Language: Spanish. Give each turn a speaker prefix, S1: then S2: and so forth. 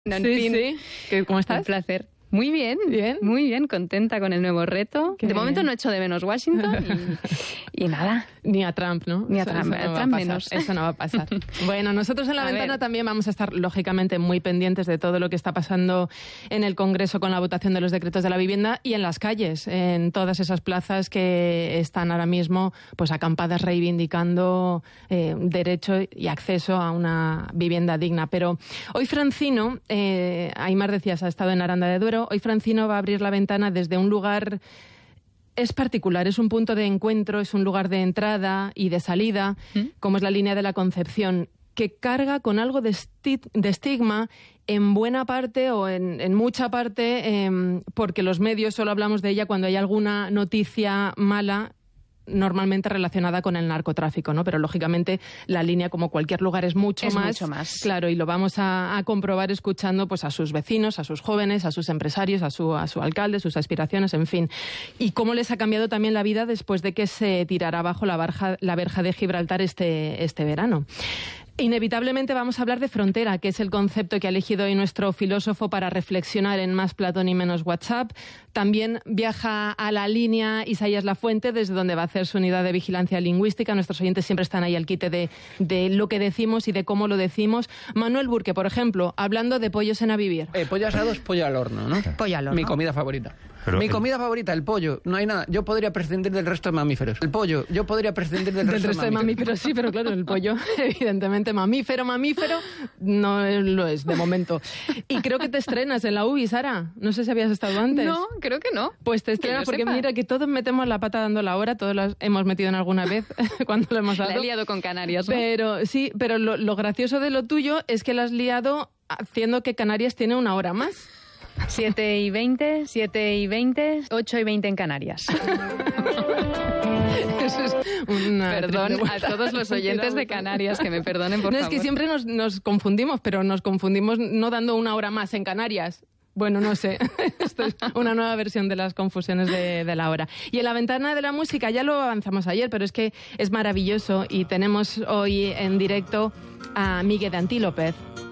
S1: En
S2: Sí,
S1: fin,
S2: sí. ¿Cómo estás?
S1: un placer. Muy bien, muy bien, contenta con el nuevo reto.
S2: Qué
S1: de momento
S2: bien.
S1: no echo de menos Washington y nada.
S2: Ni a Trump, ¿no?
S1: Ni a Trump,
S2: no
S1: a
S2: va a
S1: Trump
S2: pasar,
S1: menos.
S2: Eso no va a pasar. Bueno, nosotros en La
S1: A
S2: Ventana
S1: ver.
S2: también vamos a estar, lógicamente, muy pendientes de todo lo que está pasando en el Congreso con la votación de los decretos de la vivienda y en las calles, en todas esas plazas que están ahora mismo pues acampadas reivindicando derecho y acceso a una vivienda digna. Pero hoy Francino, Aimar decías, ha estado en Aranda de Duero, hoy Francino va a abrir La Ventana desde un lugar... Es particular, es un punto de encuentro, es un lugar de entrada y de salida, como es la línea de la Concepción, que carga con algo de estigma en buena parte o en mucha parte, porque los medios solo hablamos de ella cuando hay alguna noticia mala, normalmente relacionada con el narcotráfico, ¿no? Pero lógicamente la línea, como cualquier lugar, es mucho más. Claro, y lo vamos a comprobar escuchando pues a sus vecinos, a sus jóvenes, a sus empresarios, a su alcalde, sus aspiraciones, en fin. Y cómo les ha cambiado también la vida después de que se tirara abajo la verja de Gibraltar este verano. Inevitablemente vamos a hablar de frontera, que es el concepto que ha elegido hoy nuestro filósofo para reflexionar en Más Platón y Menos WhatsApp. También viaja a la línea Isaías Lafuente, desde donde va a hacer su unidad de vigilancia lingüística. Nuestros oyentes siempre están ahí al quite de lo que decimos y de cómo lo decimos. Manuel Burque, por ejemplo, hablando de pollos en A Vivir.
S3: Pollo asado es pollo al horno, ¿no?
S1: Pollo al horno.
S3: Mi comida favorita.
S4: Pero
S3: Mi comida favorita, el pollo. No hay nada. Yo podría prescindir del resto de mamíferos. El pollo, yo podría prescindir del resto
S2: de mamíferos. Sí, pero claro, el pollo, evidentemente mamífero, no lo es de momento. Y creo que te estrenas en la UBI, Sara. No sé si habías estado antes.
S1: No, creo que no.
S2: Pues te estrenas porque mira que todos metemos la pata dando la hora, todos las hemos metido en alguna vez cuando lo hemos dado.
S1: La he liado con Canarias, ¿no?
S2: Pero sí, pero lo gracioso de lo tuyo es que la has liado haciendo que Canarias tiene una hora más.
S1: 7:20, 7:20, 8:20 en Canarias.
S2: Eso es una
S1: Perdón a todos los oyentes de Canarias, que me perdonen, por
S2: favor.
S1: favor.
S2: Es que siempre nos confundimos, pero nos confundimos no dando una hora más en Canarias. Bueno, no sé. Esto es una nueva versión de las confusiones de la hora. Y en La Ventana de la Música, ya lo avanzamos ayer, pero es que es maravilloso y tenemos hoy en directo a Miguel de Antí López.